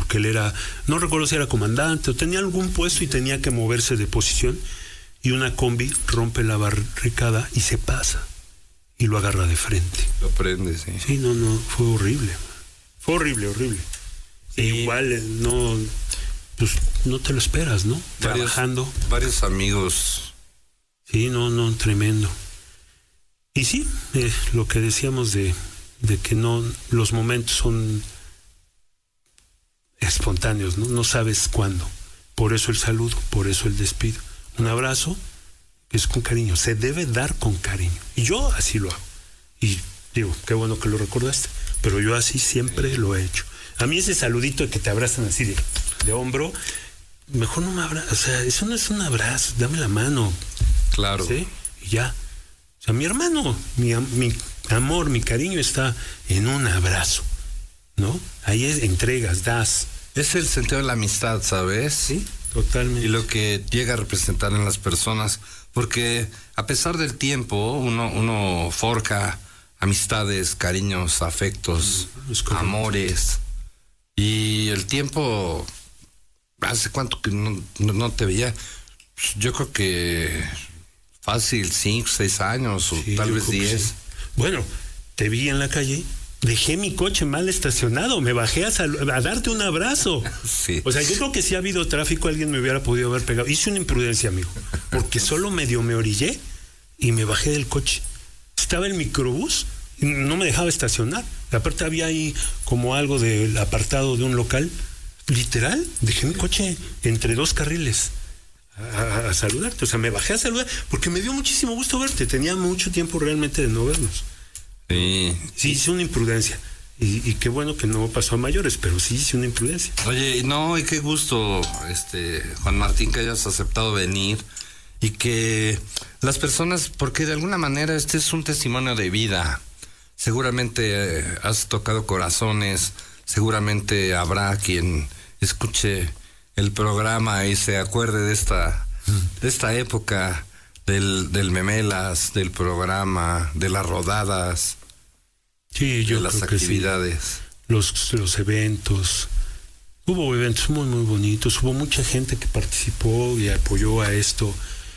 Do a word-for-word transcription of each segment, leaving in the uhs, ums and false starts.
porque él era, no recuerdo si era comandante o tenía algún puesto y tenía que moverse de posición, y una combi rompe la barricada y se pasa y lo agarra de frente. Lo prende, sí. Sí, no, no, fue horrible. Fue horrible, horrible. Sí. Igual no, pues no te lo esperas, ¿no? Varios, Trabajando. Varios amigos. Sí, no, no, tremendo. Y sí, eh, lo que decíamos de, de que no, los momentos son espontáneos, ¿no? No sabes cuándo. Por eso el saludo, por eso el despido. Un abrazo es con cariño, se debe dar con cariño. Y yo así lo hago. Y digo, qué bueno que lo recordaste, pero yo así siempre lo he hecho. A mí ese saludito de que te abrazan así de, de hombro, mejor no me abrazas, o sea, eso no es un abrazo, dame la mano. Claro. ¿Sí? Y ya. O sea, mi hermano, mi, mi amor, mi cariño está en un abrazo, ¿no? Ahí es, entregas, das. Es el sentido de la amistad, ¿sabes? Sí, totalmente. Y lo que llega a representar en las personas, porque a pesar del tiempo, uno, uno forja amistades, cariños, afectos, amores, y el tiempo, ¿hace cuánto que no, no, no te veía? Yo creo que fácil, cinco, seis años, o sí, tal vez diez. Sí. Bueno, te vi en la calle, dejé mi coche mal estacionado, me bajé a, sal- a darte un abrazo. Sí. O sea, yo creo que si ha habido tráfico, alguien me hubiera podido haber pegado. Hice una imprudencia, amigo, porque solo medio me orillé y me bajé del coche. Estaba el microbús y no me dejaba estacionar. Aparte había ahí como algo del apartado de un local. Literal, dejé mi coche entre dos carriles a, a saludarte. O sea, me bajé a saludar porque me dio muchísimo gusto verte. Tenía mucho tiempo realmente de no vernos. Sí. Sí, hice una imprudencia. Y, y qué bueno que no pasó a mayores, pero sí hice una imprudencia. Oye, no, y qué gusto, este, Juan Martín, que hayas aceptado venir y que las personas, porque de alguna manera este es un testimonio de vida. Seguramente eh, has tocado corazones, seguramente habrá quien escuche el programa y se acuerde de esta, de esta época del, del Memelas, del programa, de las rodadas. Sí, yo de las creo actividades. Que sí. Los, los eventos. Hubo eventos muy, muy bonitos. Hubo mucha gente que participó y apoyó a esto.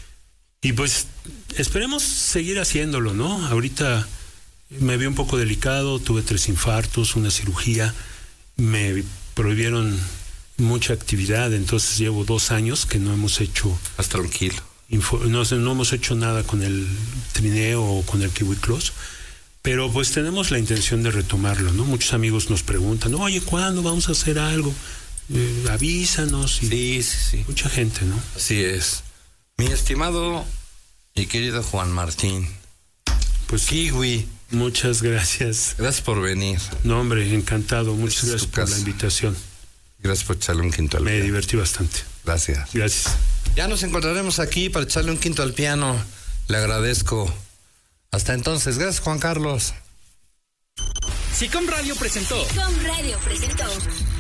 Y pues esperemos seguir haciéndolo, ¿no? Ahorita me vi un poco delicado, tuve tres infartos, una cirugía, me prohibieron mucha actividad, entonces llevo dos años que no hemos hecho... Más tranquilo. Info, no, no hemos hecho nada con el trineo o con el kiwi close, pero pues tenemos la intención de retomarlo, ¿no? Muchos amigos nos preguntan, oye, ¿cuándo vamos a hacer algo? Eh, avísanos. Y sí, sí, sí. Mucha gente, ¿no? Así es. Mi estimado y querido Juan Martín, pues Kiwi, muchas gracias. Gracias por venir. No, hombre, encantado. Muchas gracias por la invitación. Gracias por echarle un quinto al piano. Me divertí bastante. Gracias. Gracias. Ya nos encontraremos aquí para echarle un quinto al piano. Le agradezco. Hasta entonces. Gracias, Juan Carlos. Sicom Radio presentó. Sicom Radio presentó